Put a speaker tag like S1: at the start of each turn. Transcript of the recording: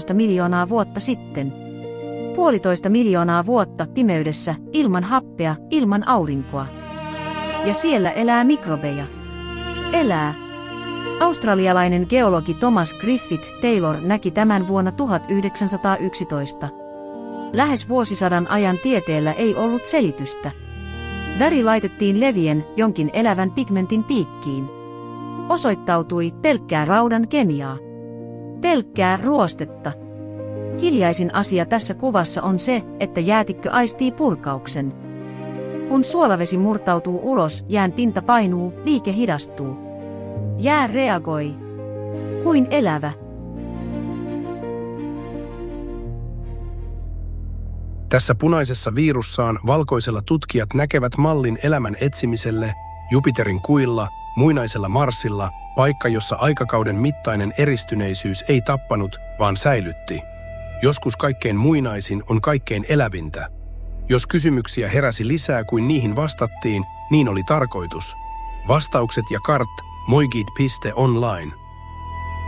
S1: miljoonaa vuotta sitten. 1,5 miljoonaa vuotta pimeydessä, ilman happea, ilman aurinkoa. Ja siellä elää mikrobeja. Elää. Australialainen geologi Thomas Griffith Taylor näki tämän vuonna 1911. Lähes vuosisadan ajan tieteellä ei ollut selitystä. Väri laitettiin levien jonkin elävän pigmentin piikkiin. Osoittautui pelkkää raudan kemiaa. Pelkkää ruostetta. Hiljaisin asia tässä kuvassa on se, että jäätikkö aistii purkauksen. Kun suolavesi murtautuu ulos, jään pinta painuu, liike hidastuu. Jää reagoi. Kuin elävä.
S2: Tässä punaisessa viirussaan valkoisella tutkijat näkevät mallin elämän etsimiselle Jupiterin kuilla, muinaisella Marsilla, paikka jossa aikakauden mittainen eristyneisyys ei tappanut, vaan säilytti. Joskus kaikkein muinaisin on kaikkein elävintä. Jos kysymyksiä heräsi lisää kuin niihin vastattiin, niin oli tarkoitus. Vastaukset ja kart moigid.online.